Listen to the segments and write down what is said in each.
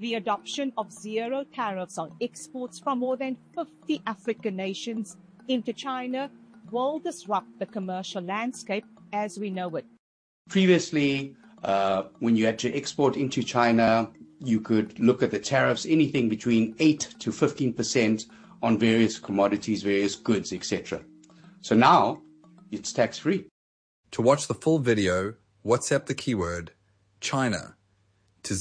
The adoption of zero tariffs on exports from more than 50 African nations into China will disrupt the commercial landscape as we know it. Previously, when you had to export into China, you could look at the tariffs, anything between 8 to 15% on various commodities, various goods, etc. So now, it's tax-free. To watch the full video, WhatsApp the keyword China to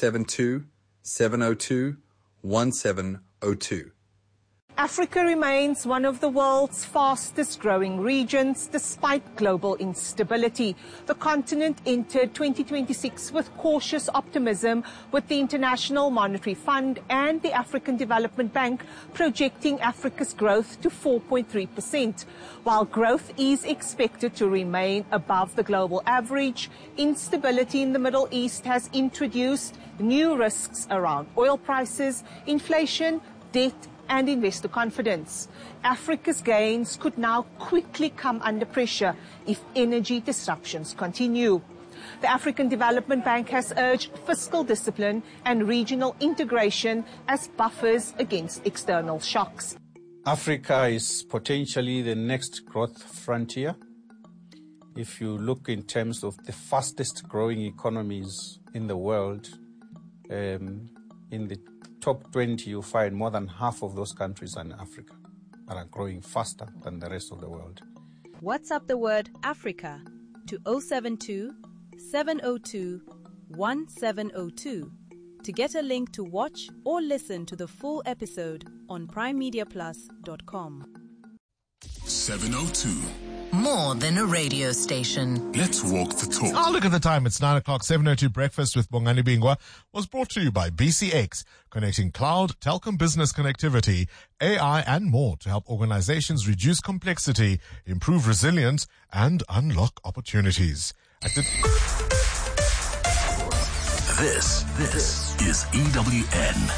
072-702-1702. Africa remains one of the world's fastest growing regions despite global instability. The continent entered 2026 with cautious optimism, with the International Monetary Fund and the African Development Bank projecting Africa's growth to 4.3%. While growth is expected to remain above the global average, instability in the Middle East has introduced new risks around oil prices, inflation, debt, and investor confidence. Africa's gains could now quickly come under pressure if energy disruptions continue. The African Development Bank has urged fiscal discipline and regional integration as buffers against external shocks. Africa is potentially the next growth frontier. If you look in terms of the fastest growing economies in the world, in the top 20, you find more than half of those countries are in Africa and are growing faster than the rest of the world. WhatsApp the word Africa to 072-702-1702 to get a link to watch or listen to the full episode on primemediaplus.com. 702. More than a radio station. Let's walk the talk. Oh, look at the time. It's 9 o'clock. 702 Breakfast with Bongani Bingwa was brought to you by BCX, connecting cloud, telecom business connectivity, AI, and more to help organizations reduce complexity, improve resilience, and unlock opportunities. This is EWN.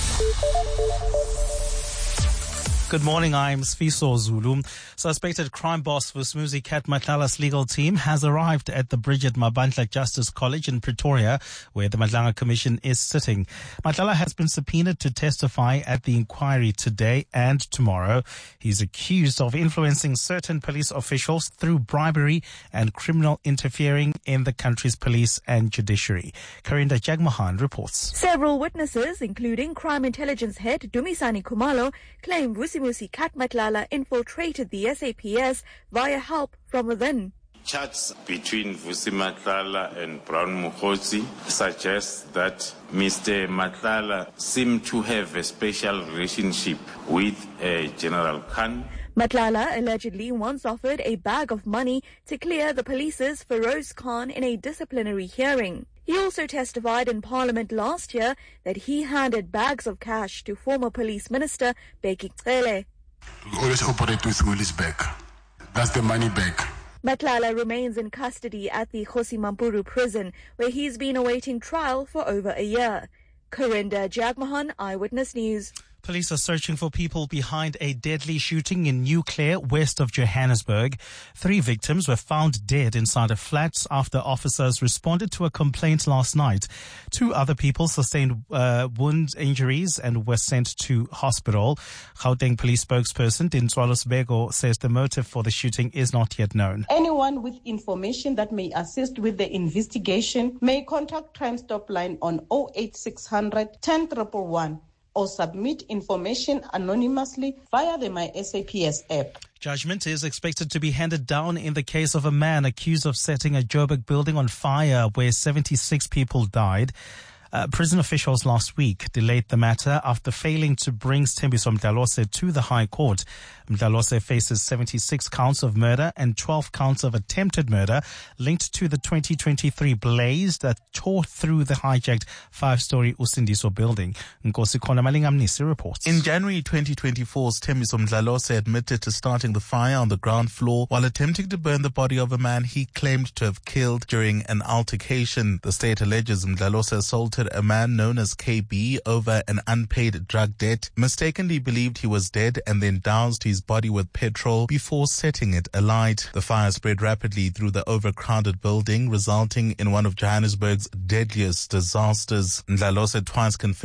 Good morning, I'm Sfiso Zulu. Suspected crime boss for Smuzi Kat Matlala's legal team has arrived at the Bridget Mabandla Justice College in Pretoria, where the Matlala Commission is sitting. Matlala has been subpoenaed to testify at the inquiry today and tomorrow. He's accused of influencing certain police officials through bribery and criminal interfering in the country's police and judiciary. Karinda Jagmohan reports. Several witnesses, including crime intelligence head Dumisani Khumalo, claim Vusimusi Kat Matlala infiltrated the SAPS via help from within. Chats between Vusi Matlala and Brown Mukhosi suggest that Mr. Matlala seemed to have a special relationship with General Khan. Matlala allegedly once offered a bag of money to clear the police's Feroz Khan in a disciplinary hearing. He also testified in Parliament last year that he handed bags of cash to former police minister Bheki Cele. We always operate with Willis bag. That's the money bag. Matlala remains in custody at the Kgosi Mampuru prison, where he's been awaiting trial for over a year. Karinda Jagmohan, Eyewitness News. Police are searching for people behind a deadly shooting in New Clare, west of Johannesburg. 3 victims were found dead inside a flat after officers responded to a complaint last night. 2 other people sustained wound injuries and were sent to hospital. Gauteng police spokesperson Dintswalos Bego says the motive for the shooting is not yet known. Anyone with information that may assist with the investigation may contact Crime Stop Line on 08600 10111. Or submit information anonymously via the My SAPS app. Judgment is expected to be handed down in the case of a man accused of setting a Joburg building on fire where 76 people died. Prison officials last week delayed the matter after failing to bring Thembiso Mdlalose to the High Court. Mdlalose faces 76 counts of murder and 12 counts of attempted murder linked to the 2023 blaze that tore through the hijacked 5-story Usindiso building. Nkosi Khona Malingamnisi reports. In January 2024, Thembiso Mdlalose admitted to starting the fire on the ground floor while attempting to burn the body of a man he claimed to have killed during an altercation. The state alleges Mdlalose assaulted a man known as KB over an unpaid drug debt, mistakenly believed he was dead, and then doused his body with petrol before setting it alight. The fire spread rapidly through the overcrowded building, resulting in one of Johannesburg's deadliest disasters. Mdlalose twice confessed